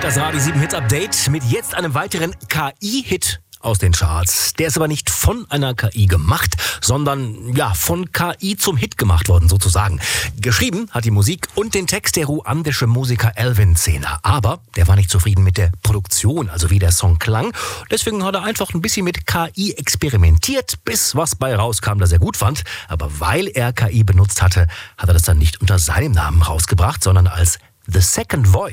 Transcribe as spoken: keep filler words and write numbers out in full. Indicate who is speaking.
Speaker 1: Das Radio sieben Hits Update mit jetzt einem weiteren K I-Hit aus den Charts. Der ist aber nicht von einer K I gemacht, sondern ja von K I zum Hit gemacht worden sozusagen. Geschrieben hat die Musik und den Text der ruandische Musiker Elvin Zehner. Aber der war nicht zufrieden mit der Produktion, also wie der Song klang. Deswegen hat er einfach ein bisschen mit K I experimentiert, bis was bei rauskam, das er gut fand. Aber weil er K I benutzt hatte, hat er das dann nicht unter seinem Namen rausgebracht, sondern als The Second Voice.